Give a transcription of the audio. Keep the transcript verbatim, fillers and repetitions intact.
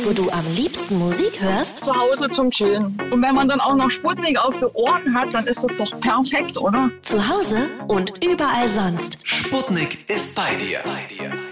wo du am liebsten Musik hörst? Zu Hause zum Chillen. Und wenn man dann auch noch Sputnik auf den Ohren hat, dann ist das doch perfekt, oder? Zu Hause und überall sonst. Sputnik ist bei dir. Bei dir.